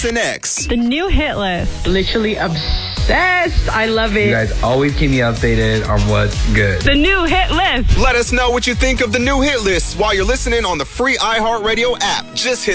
X. The new hit list. Literally obsessed. I love it. You guys always keep me updated on what's good. The new hit list. Let us know what you think of the new hit list while you're listening on the free iHeartRadio app. Just hit